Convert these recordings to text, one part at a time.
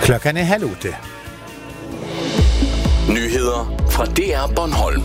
Klokken er 7:30. Nyheder fra DR Bornholm.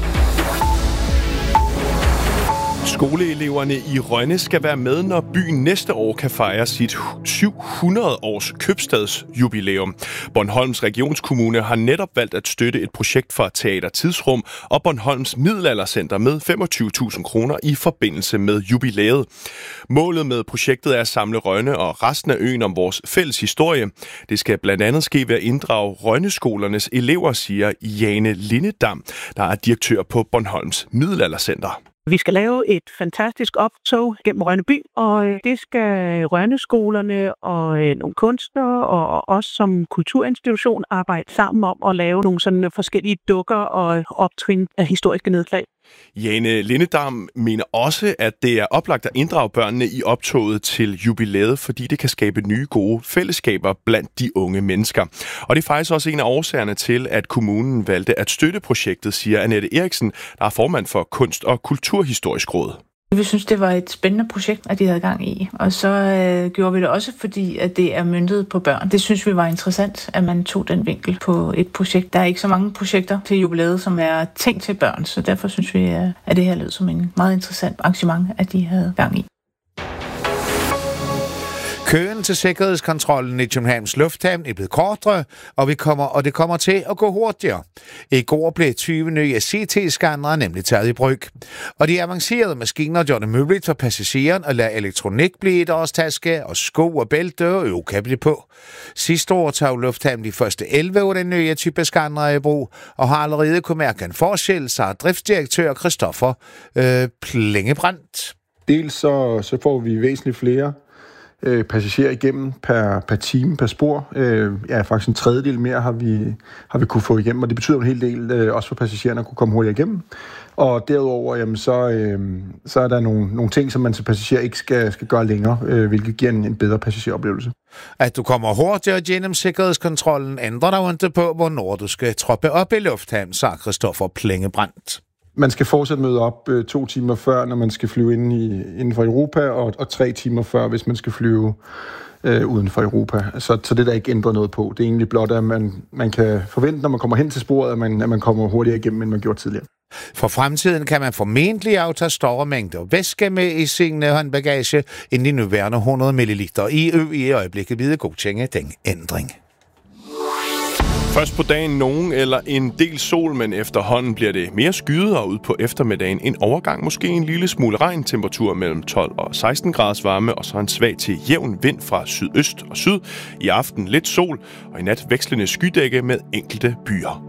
Skoleeleverne i Rønne skal være med, når byen næste år kan fejre sit 700-års købstadsjubilæum. Bornholms Regionskommune har netop valgt at støtte et projekt for Teater Tidsrum og Bornholms Middelaldercenter med 25.000 kroner i forbindelse med jubilæet. Målet med projektet er at samle Rønne og resten af øen om vores fælles historie. Det skal blandt andet ske ved at inddrage Rønneskolernes elever, siger Jane Lindedam, der er direktør på Bornholms Middelaldercenter. Vi skal lave et fantastisk optog gennem Rønne by, og det skal Rønneskolerne og nogle kunstnere og os som kulturinstitution arbejde sammen om at lave nogle sådan forskellige dukker og optrin af historiske nedslag. Jane Lindedam mener også, at det er oplagt at inddrage børnene i optoget til jubilæet, fordi det kan skabe nye gode fællesskaber blandt de unge mennesker. Og det er faktisk også en af årsagerne til, at kommunen valgte at støtte projektet, siger Annette Eriksen, der er formand for Kunst- og Kulturhistorisk Råd. Vi synes, det var et spændende projekt, at de havde gang i. Og så gjorde vi det også, fordi at det er møntet på børn. Det synes vi var interessant, at man tog den vinkel på et projekt. Der er ikke så mange projekter til jubilæet, som er tænkt til børn, så derfor synes vi, at det her lød som en meget interessant arrangement, at de havde gang i. Køen til sikkerhedskontrollen i Københavns Lufthavn er blevet kortere, og det kommer til at gå hurtigere. I går blev 20 nye CT-scannere nemlig taget i brug. Og de avancerede maskiner gjorde det muligt for passageren at lade elektronik blive et årstaske, og sko og bælte og øvekabler på. Sidste år tog Lufthavn de første 11 af den nye type scannere i brug, og har allerede kunne mærke en forskel, så driftsdirektør Christoffer Plengebrandt. Dels så får vi væsentligt flere passagerer igennem per time, per spor. Faktisk en tredjedel mere har vi kunne få igennem, og det betyder en hel del, også for passagererne at kunne komme hurtigere igennem. Og derudover, jamen, så er der nogle ting, som man som passager ikke skal gøre længere, hvilket giver en bedre passageroplevelse. At du kommer hurtigere gennem sikkerhedskontrollen ændrer dig ikke på, hvornår du skal troppe op i lufthavn, sagde Christoffer Plengebrandt. Man skal fortsat møde op 2 timer før, når man skal flyve inden for Europa, og 3 timer før, hvis man skal flyve uden for Europa. Så det der ikke ændrer noget på. Det er egentlig blot, at man kan forvente, når man kommer hen til sporet, at man kommer hurtigere igennem, end man gjorde tidligere. For fremtiden kan man formentlig aftage store mængder væske med i sin håndbagage, end de nuværende 100 ml i øjeblikket ved godkende den ændring. Først på dagen nogen eller en del sol, men efterhånden bliver det mere skyet, og ud på eftermiddagen en overgang, måske en lille smule regn, temperatur mellem 12 og 16 graders varme, og så en svag til jævn vind fra sydøst og syd. I aften lidt sol, og i nat vekslende skydække med enkelte byer.